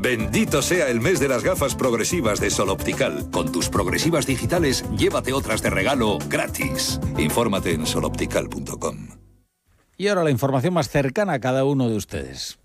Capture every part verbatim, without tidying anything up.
Bendito sea el mes de las gafas progresivas de Sol Optical. Con tus progresivas digitales, llévate otras de regalo gratis. Infórmate en sol optical punto com. Y ahora la información más cercana a cada uno de ustedes.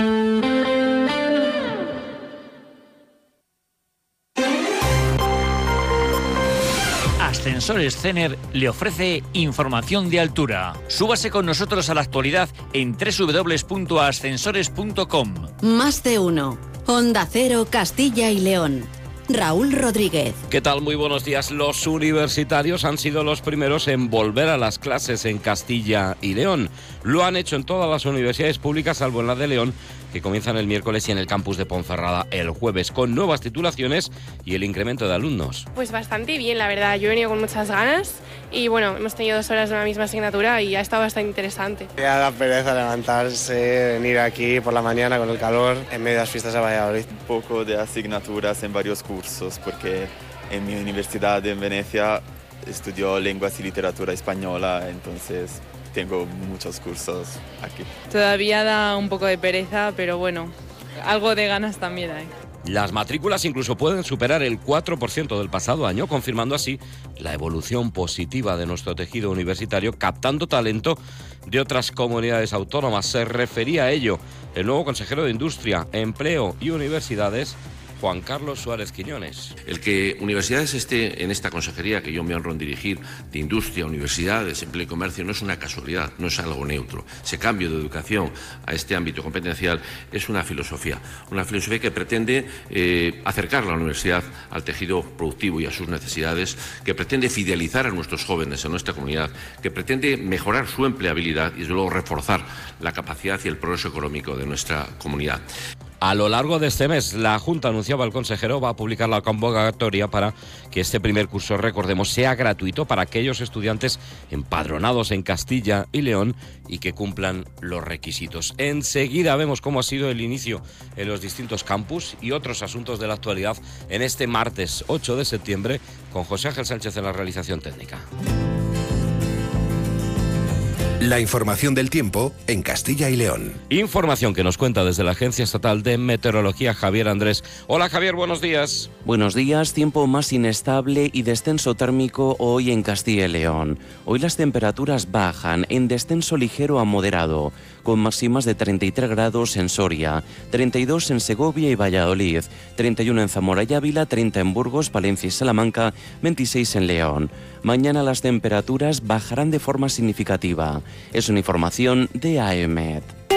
Ascensores Cener le ofrece información de altura. Súbase con nosotros a la actualidad en doble u doble u doble u punto ascensores punto com. Más de uno. Onda Cero, Castilla y León. Raúl Rodríguez. ¿Qué tal? Muy buenos días. Los universitarios han sido los primeros en volver a las clases en Castilla y León. Lo han hecho en todas las universidades públicas, salvo en la de León, que comienzan el miércoles, y en el campus de Ponferrada el jueves, con nuevas titulaciones y el incremento de alumnos. Pues bastante bien, la verdad. Yo he venido con muchas ganas y bueno, hemos tenido dos horas de una misma asignatura y ha estado bastante interesante. Ya da pereza levantarse, venir aquí por la mañana con el calor en medio de las fiestas de Valladolid. Un poco de asignaturas en varios cursos, porque en mi universidad en Venecia estudió lenguas y literatura española, entonces tengo muchos cursos aquí. Todavía da un poco de pereza, pero bueno, algo de ganas también hay. Las matrículas incluso pueden superar el cuatro por ciento del pasado año, confirmando así la evolución positiva de nuestro tejido universitario, captando talento de otras comunidades autónomas. Se refería a ello el nuevo consejero de Industria, Empleo y Universidades, Juan Carlos Suárez Quiñones. El que Universidades esté en esta consejería que yo me honro en dirigir, de Industria, Universidades, Empleo y Comercio, no es una casualidad, no es algo neutro. Ese cambio de educación a este ámbito competencial es una filosofía, una filosofía que pretende eh, acercar la universidad al tejido productivo y a sus necesidades, que pretende fidelizar a nuestros jóvenes en nuestra comunidad, que pretende mejorar su empleabilidad y, desde luego, reforzar la capacidad y el progreso económico de nuestra comunidad. A lo largo de este mes, la Junta, anunciaba el consejero, va a publicar la convocatoria para que este primer curso, recordemos, sea gratuito para aquellos estudiantes empadronados en Castilla y León y que cumplan los requisitos. Enseguida vemos cómo ha sido el inicio en los distintos campus y otros asuntos de la actualidad en este martes ocho de septiembre con José Ángel Sánchez en la realización técnica. La información del tiempo en Castilla y León. Información que nos cuenta desde la Agencia Estatal de Meteorología, Javier Andrés. Hola Javier, buenos días. Buenos días. Tiempo más inestable y descenso térmico hoy en Castilla y León. Hoy las temperaturas bajan en descenso ligero a moderado, con máximas de treinta y tres grados en Soria, treinta y dos en Segovia y Valladolid, treinta y uno en Zamora y Ávila, treinta en Burgos, Palencia y Salamanca, veintiséis en León. Mañana las temperaturas bajarán de forma significativa. Es una información de A E M E T.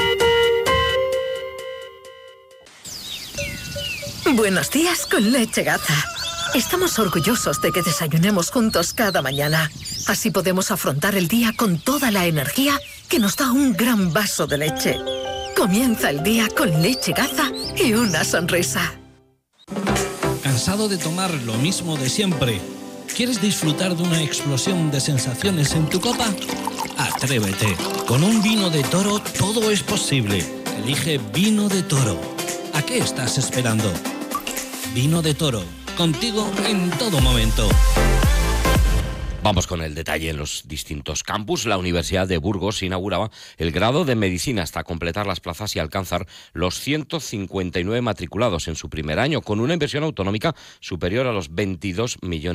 Buenos días con Leche Gaza. Estamos orgullosos de que desayunemos juntos cada mañana. Así podemos afrontar el día con toda la energía que nos da un gran vaso de leche. Comienza el día con Leche Gaza y una sonrisa. ¿Cansado de tomar lo mismo de siempre? ¿Quieres disfrutar de una explosión de sensaciones en tu copa? Atrévete. Con un vino de Toro todo es posible. Elige Vino de Toro. ¿A qué estás esperando? Vino de Toro. Contigo en todo momento. Vamos con el detalle en los distintos campus. La Universidad de Burgos inauguraba el grado de Medicina hasta completar las plazas y alcanzar los ciento cincuenta y nueve matriculados en su primer año, con una inversión autonómica superior a los veintidós millones